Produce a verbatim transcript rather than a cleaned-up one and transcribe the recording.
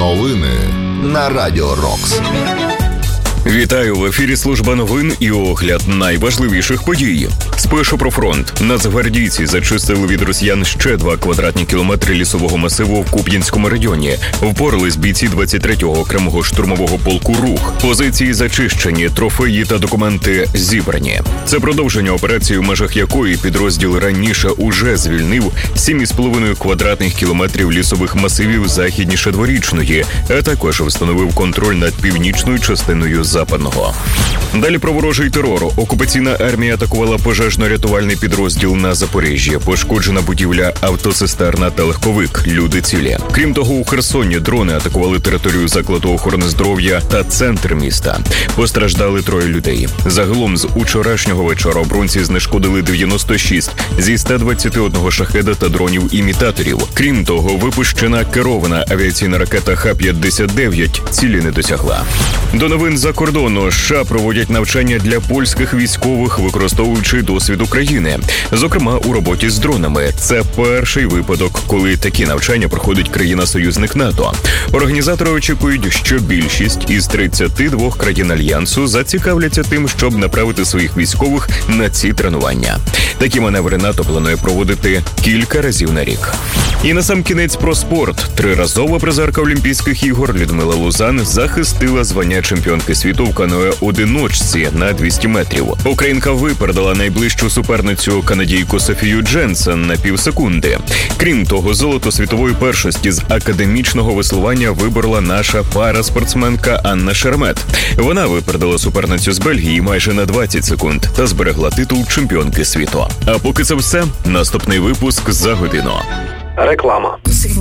Новини на Радіо Рокс. Вітаю, в ефірі служба новин і огляд найважливіших подій. Спершу про фронт. Нацгвардійці зачистили від росіян ще два квадратні кілометри лісового масиву в Куп'янському районі. Впорались бійці двадцять третього окремого штурмового полку «Рух». Позиції зачищені, трофеї та документи зібрані. Це продовження операції, в межах якої підрозділ раніше уже звільнив сім із половиною квадратних кілометрів лісових масивів західніше Дворічної, а також встановив контроль над північною частиною Западного. Далі про ворожий терор. Окупаційна армія атакувала пожежно-рятувальний підрозділ на Запоріжжі. Пошкоджена будівля, автоцистерна та легковик. Люди цілі. Крім того, у Херсоні дрони атакували територію закладу охорони здоров'я та центр міста. Постраждали троє людей. Загалом з учорашнього вечора оборонці знешкодили дев'яносто шість зі ста двадцяти одного шахеда та дронів-імітаторів. Крім того, випущена керована авіаційна ракета Х п'ятдесят дев'ять цілі не досягла. До новин за кордону. США проводять навчання для польських військових, використовуючи досвід України. Зокрема, у роботі з дронами. Це перший випадок, коли такі навчання проходить країна-союзник НАТО. Організатори очікують, що більшість із тридцяти двох країн Альянсу зацікавляться тим, щоб направити своїх військових на ці тренування. Такі маневри НАТО планує проводити кілька разів на рік. І насамкінець про спорт. Триразова призерка Олімпійських ігор Людмила Лузан захистила звання чемпіонки світу в каное-одиночці на двісті метрів. Українка випередила найближчу суперницю канадійку Софію Дженсен на півсекунди. Крім того, золото світової першості з академічного веслування виборола наша параспортсменка Анна Шеремет. Вона випередила суперницю з Бельгії майже на двадцять секунд та зберегла титул чемпіонки світу. А поки це все, наступний випуск за годину. Реклама.